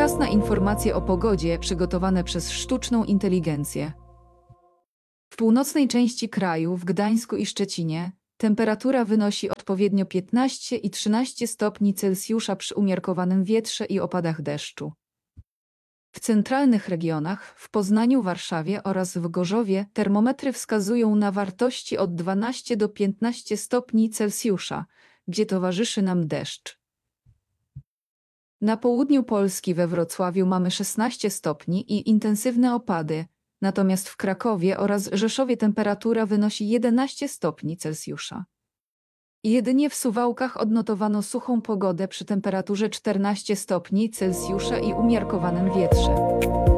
Czas na informacje o pogodzie przygotowane przez sztuczną inteligencję. W północnej części kraju, w Gdańsku i Szczecinie, temperatura wynosi odpowiednio 15 i 13 stopni Celsjusza przy umiarkowanym wietrze i opadach deszczu. W centralnych regionach, w Poznaniu, Warszawie oraz w Gorzowie termometry wskazują na wartości od 12 do 15 stopni Celsjusza, gdzie towarzyszy nam deszcz. Na południu Polski we Wrocławiu mamy 16 stopni i intensywne opady, natomiast w Krakowie oraz Rzeszowie temperatura wynosi 11 stopni Celsjusza. Jedynie w Suwałkach odnotowano suchą pogodę przy temperaturze 14 stopni Celsjusza i umiarkowanym wietrze.